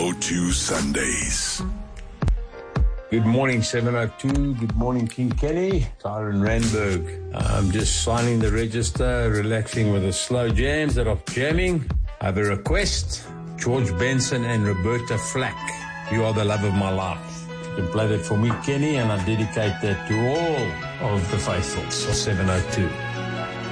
702 Sundays. Good morning, 702. Good morning, King Kenny. Tyron Randberg. I'm just signing the register, relaxing with the slow jams that are jamming. I have a request. George Benson and Roberta Flack. You are the love of my life. You can play that for me, Kenny, and I dedicate that to all of the faithfuls of 702.